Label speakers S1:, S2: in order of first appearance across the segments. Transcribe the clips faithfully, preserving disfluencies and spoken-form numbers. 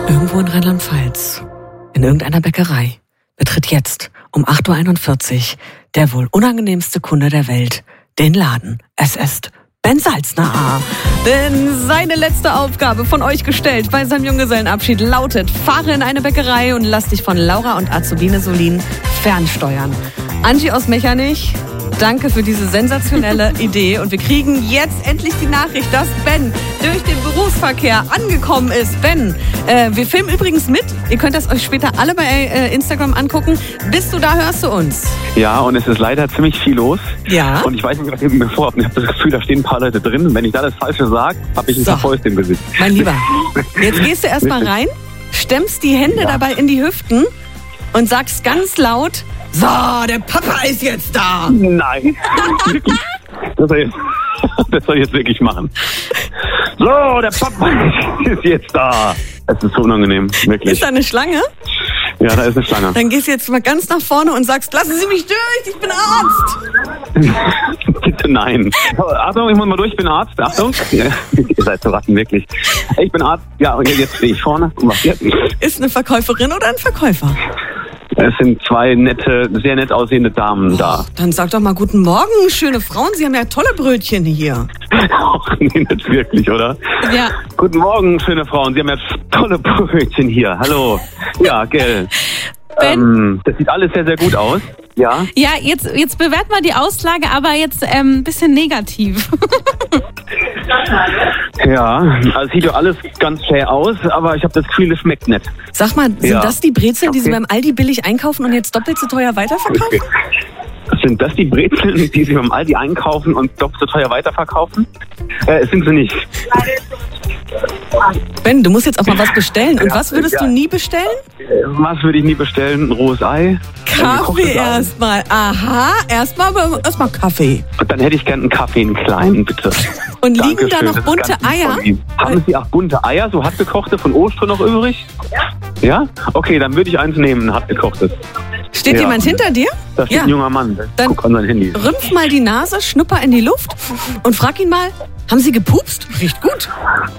S1: Irgendwo in Rheinland-Pfalz, in irgendeiner Bäckerei, betritt jetzt um acht Uhr einundvierzig der wohl unangenehmste Kunde der Welt den Laden. Es ist Ben Salzner. Denn seine letzte Aufgabe von euch gestellt bei seinem Junggesellenabschied lautet: Fahre in eine Bäckerei und lass dich von Laura und Azubine Solin fernsteuern. Angie aus Mechernich, danke für diese sensationelle Idee. Und wir kriegen jetzt endlich die Nachricht, dass Ben durch den Berufsverkehr angekommen ist. Ben, äh, wir filmen übrigens mit. Ihr könnt das euch später alle bei äh, Instagram angucken. Bist du da, hörst du uns?
S2: Ja, und es ist leider ziemlich viel los.
S1: Ja.
S2: Und ich weiß nicht, was ich mir vorhabe. Ich habe das Gefühl, da stehen ein paar Leute drin. Wenn ich da das Falsche sage, habe ich ein
S1: So.
S2: Fäust im Gesicht.
S1: Mein Lieber, jetzt gehst du erstmal rein, stemmst die Hände
S2: Ja.
S1: dabei in die Hüften und sagst ganz laut: So, der Papa ist jetzt da.
S2: Nein. Wirklich. Das soll, jetzt, das soll ich jetzt wirklich machen. So, der Papa ist jetzt da. Es ist so unangenehm, wirklich.
S1: Ist da eine Schlange?
S2: Ja, da ist eine Schlange.
S1: Dann gehst du jetzt mal ganz nach vorne und sagst: Lassen Sie mich durch, ich bin Arzt.
S2: Bitte nein. Achtung, ich muss mal durch, ich bin Arzt. Achtung. Ja, ihr seid zu Ratten, wirklich. Ich bin Arzt. Ja, und jetzt stehe ich vorne. Und was jetzt?
S1: Ist eine Verkäuferin oder ein Verkäufer?
S2: Es sind zwei nette, sehr nett aussehende Damen da.
S1: Dann sag doch mal guten Morgen, schöne Frauen. Sie haben ja tolle Brötchen hier.
S2: Ach nee, nicht wirklich, oder?
S1: Ja.
S2: Guten Morgen, schöne Frauen. Sie haben ja tolle Brötchen hier. Hallo. Ja, gell.
S3: Ben?
S2: Ähm, das sieht alles sehr, sehr gut aus. Ja.
S3: Ja, jetzt, jetzt bewert mal die Auslage, aber jetzt ein ähm, bisschen negativ.
S2: Ja, also sieht ja alles ganz schön aus, aber ich habe das Gefühl, es schmeckt nicht.
S1: Sag mal, sind
S2: Ja.
S1: das die Brezeln, die Sie
S2: Okay.
S1: beim Aldi billig einkaufen und jetzt doppelt so teuer weiterverkaufen?
S2: Sind das die Brezeln, die Sie beim Aldi einkaufen und doppelt so teuer weiterverkaufen? Äh, sind sie nicht.
S1: Ben, du musst jetzt auch mal was bestellen. Und
S2: Ja,
S1: was würdest
S2: ja.
S1: du nie bestellen?
S2: Äh, Was würde ich nie bestellen? Ein rohes Ei? Ein
S1: Kaffee
S2: gekochtes Ei?
S1: erstmal. Aha, erstmal erstmal Kaffee.
S2: Und dann hätte ich gern einen Kaffee, einen kleinen, bitte.
S1: Und liegen
S2: Dankeschön,
S1: da noch
S2: das ist
S1: bunte
S2: ganz lieb
S1: Eier?
S2: von Ihnen. Haben Sie auch bunte Eier, so hartgekochte von Ostern noch übrig? Ja. Ja? Okay, dann würde ich eins nehmen, ein hartgekochtes.
S1: Steht
S2: Ja.
S1: jemand hinter dir?
S2: Da steht
S1: Ja.
S2: ein junger Mann, der
S1: Dann-
S2: guckt an sein Handy.
S1: Rümpf mal die Nase, schnupper in die Luft und frag ihn mal: Haben Sie gepupst? Riecht gut.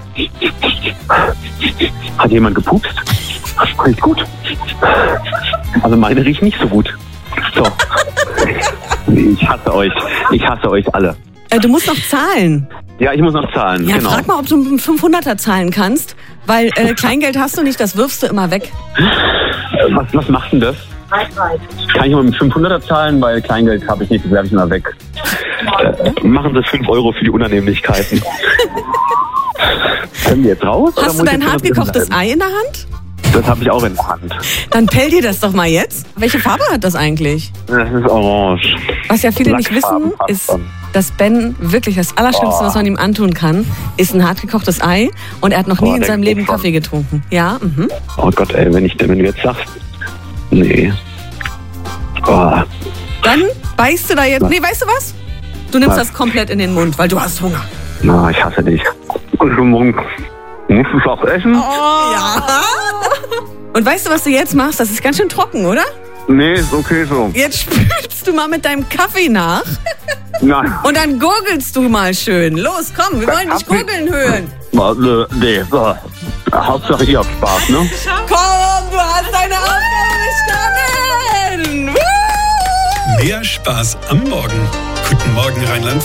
S2: Hat jemand gepupst? Riecht gut. Also meine riecht nicht so gut. So. Ich hasse euch. Ich hasse euch alle.
S1: Äh, du musst noch zahlen.
S2: Ja, ich muss noch zahlen.
S1: Ja,
S2: genau.
S1: frag mal, ob du einen fünfhunderter zahlen kannst, weil äh, Kleingeld hast du nicht, das wirfst du immer weg.
S2: Äh, Was, was macht denn das? Kann ich mal mit fünfhunderter zahlen, weil Kleingeld habe ich nicht, das werfe ich immer weg. Äh, machen Sie fünf Euro für die Unannehmlichkeiten. Können wir jetzt raus? oder
S1: Hast du
S2: muss ich
S1: dein
S2: jetzt noch
S1: hartgekochtes
S2: drin
S1: Ei in der Hand?
S2: bleiben? Das habe ich auch in der Hand.
S1: Dann pell dir das doch mal jetzt. Welche Farbe hat das eigentlich?
S2: Das ist orange.
S1: Was ja viele nicht
S2: Lackfarben
S1: wissen,
S2: fast
S1: ist,
S2: schon.
S1: dass Ben wirklich das Allerschlimmste, was man ihm antun kann, ist ein hartgekochtes Ei. Und er hat noch nie
S2: Oh,
S1: in seinem
S2: denk
S1: Leben
S2: schon.
S1: Kaffee getrunken. Ja, mhm.
S2: Oh Gott, ey, wenn, ich, wenn du jetzt sagst. Nee. Oh.
S1: Dann beißt du da jetzt... Nee, weißt du was? Du nimmst
S2: Was?
S1: das komplett in den Mund, weil du hast Hunger.
S2: Na, ich hasse dich. Guten Morgen. Musst du es auch essen?
S1: Ja. Und weißt du, was du jetzt machst? Das ist ganz schön trocken, oder?
S2: Nee, ist okay so.
S1: Jetzt spülst du mal mit deinem Kaffee nach
S2: Nein.
S1: und dann gurgelst du mal schön. Los, komm, wir wollen dich
S2: Kaffee?
S1: gurgeln hören.
S2: Warte, nee. So. Hauptsache ihr habt Spaß, ne?
S1: Komm, du hast deine Aufgabe bestanden. Woo!
S4: Mehr Spaß am Morgen. Guten Morgen, Rheinland-Pfalz.